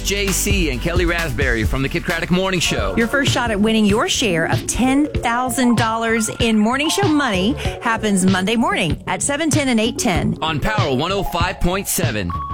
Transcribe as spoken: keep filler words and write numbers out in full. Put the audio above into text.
J C and Kelly Raspberry from the Kid Craddock Morning Show. Your first shot at winning your share of ten thousand dollars in Morning Show money happens Monday morning at seven ten and eight ten. On Power one oh five point seven.